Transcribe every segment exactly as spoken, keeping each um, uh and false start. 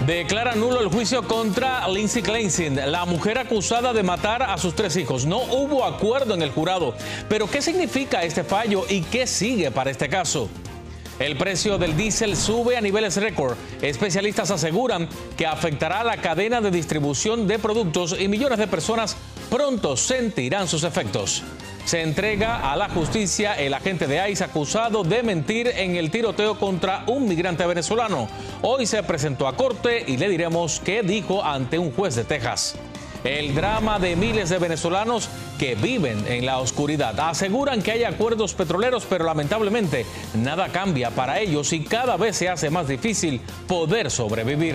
Declara nulo el juicio contra Lindsay Clancy, la mujer acusada de matar a sus tres hijos. No hubo acuerdo en el jurado. Pero ¿qué significa este fallo y qué sigue para este caso? El precio del diésel sube a niveles récord. Especialistas aseguran que afectará a la cadena de distribución de productos y millones de personas pronto sentirán sus efectos. Se entrega a la justicia el agente de ICE acusado de mentir en el tiroteo contra un migrante venezolano. Hoy se presentó a corte y le diremos qué dijo ante un juez de Texas. El drama de miles de venezolanos que viven en la oscuridad. Aseguran que hay acuerdos petroleros, pero lamentablemente nada cambia para ellos y cada vez se hace más difícil poder sobrevivir.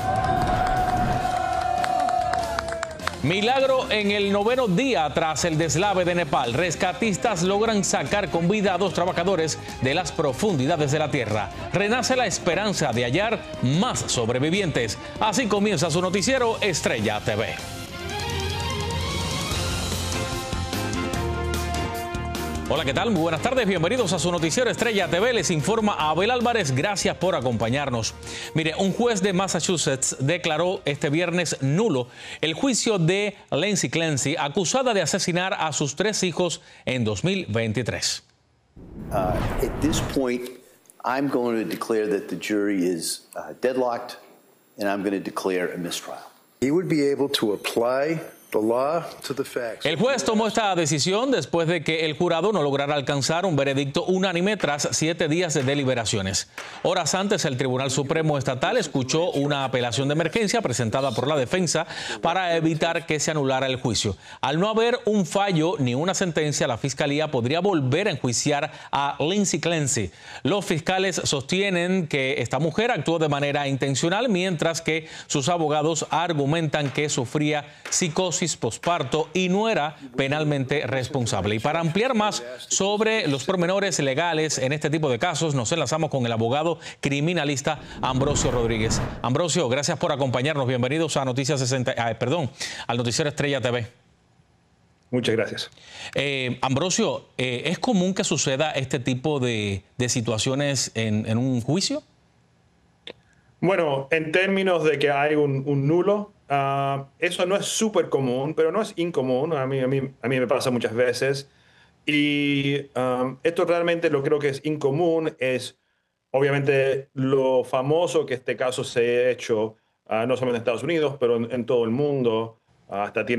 Milagro en el noveno día tras el deslave de Nepal. Rescatistas logran sacar con vida a dos trabajadores de las profundidades de la tierra. Renace la esperanza de hallar más sobrevivientes. Así comienza su noticiero Estrella T V. Hola, ¿qué tal? Muy buenas tardes, bienvenidos a su noticiero Estrella T V. Les informa Abel Álvarez, gracias por acompañarnos. Mire, un juez de Massachusetts declaró este viernes nulo el juicio de Lindsay Clancy, acusada de asesinar a sus tres hijos en dos mil veintitrés. Uh, at this point, I'm going to declare that the jury is uh, deadlocked, and I'm going to declare a mistrial. He would be able to apply the law to the facts. El juez tomó esta decisión después de que el jurado no lograra alcanzar un veredicto unánime tras siete días de deliberaciones. Horas antes, el Tribunal Supremo Estatal escuchó una apelación de emergencia presentada por la defensa para evitar que se anulara el juicio. Al no haber un fallo ni una sentencia, la Fiscalía podría volver a enjuiciar a Lindsay Clancy. Los fiscales sostienen que esta mujer actuó de manera intencional, mientras que sus abogados argumentan que sufría psicosis posparto y no era penalmente responsable. Y para ampliar más sobre los pormenores legales en este tipo de casos, nos enlazamos con el abogado criminalista Ambrosio Rodríguez. Ambrosio, gracias por acompañarnos. Bienvenidos a Noticias sesenta, ah, perdón, al noticiero Estrella T V. Muchas gracias. Eh, Ambrosio, eh, ¿es común que suceda este tipo de, de situaciones en, en un juicio? Bueno, en términos de que hay un, un nulo, uh, eso no es súper común, pero no es incomún. A mí, a, mí, a mí me pasa muchas veces. Y um, esto realmente lo creo que es incomún. Es obviamente lo famoso que este caso se ha hecho, uh, no solamente en Estados Unidos, pero en, en todo el mundo. Uh, hasta tiene